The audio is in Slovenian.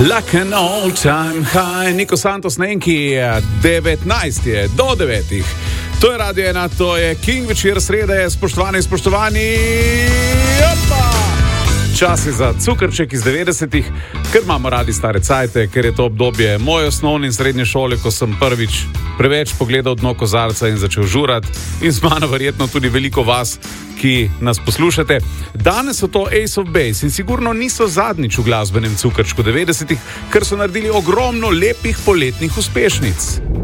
Like an all time high, Niko Santos na Enki, 19 je, do 9. To je Radio 1, to je King večer srede, spoštovani. Opa! Čas je za cukrček iz 90-ih, ker imamo radi stare cajte, ker je to obdobje moje osnovne in srednje šole, ko sem prvič preveč pogledal dno kozarca in začel žurati, in z mano verjetno tudi veliko vas, ki nas poslušate. Danes so to Ace of Base in sigurno niso zadnjič v glasbenem cukrčku 90-ih, ker so naredili ogromno lepih poletnih uspešnic.